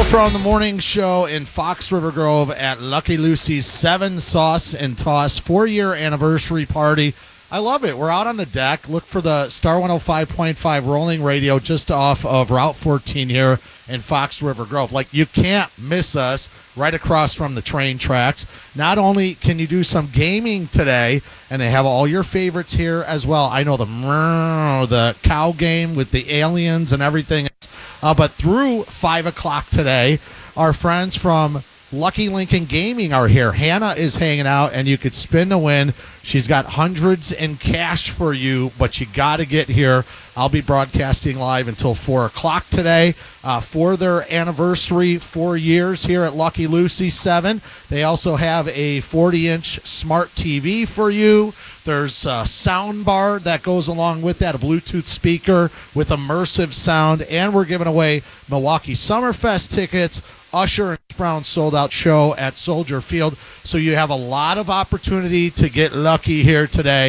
from the morning show in Fox River Grove at Lucky Lucy's 7 Sauce and Toss 4-year anniversary party. I love it. We're out on the deck. Look for the Star 105.5 rolling radio just off of Route 14 here in Fox River Grove. Like, you can't miss us right across from the train tracks. Not only can you do some gaming today, and they have all your favorites here as well. I know the cow game with the aliens and everything. But through 5 o'clock today, our friends from Lucky Lincoln Gaming are here. Hannah is hanging out, and you could spin to win. She's got hundreds in cash for you, but you got to get here. I'll be broadcasting live until 4 o'clock today for their anniversary 4 years here at Lucky Lucy 7. They also have a 40-inch smart TV for you. There's a sound bar that goes along with that, a Bluetooth speaker with immersive sound, and we're giving away Milwaukee Summerfest tickets, Usher and Brown sold-out show at Soldier Field. So you have a lot of opportunity to get lucky here today.